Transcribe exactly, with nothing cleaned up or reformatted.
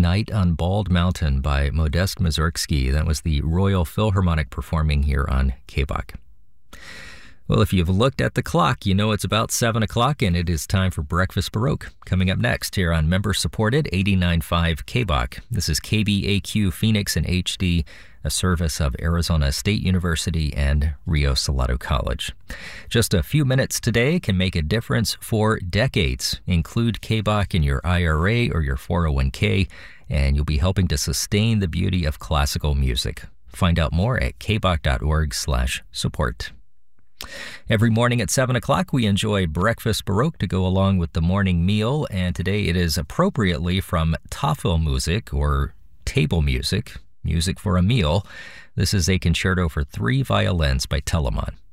Night on Bald Mountain by Modest Mussorgsky. That was the Royal Philharmonic performing here on K B O C. Well, if you've looked at the clock, you know it's about seven o'clock, and it is time for Breakfast Baroque. Coming up next here on member-supported eighty-nine point five K B O C. This is K B A Q Phoenix in H D, a service of Arizona State University and Rio Salado College. Just a few minutes today can make a difference for decades. Include K B O C in your I R A or your four oh one k, and you'll be helping to sustain the beauty of classical music. Find out more at kboc.org slash support. Every morning at seven o'clock, we enjoy Breakfast Baroque to go along with the morning meal, and today it is appropriately from Tafelmusik, or table music, music for a meal. This is a concerto for three violins by Telemann.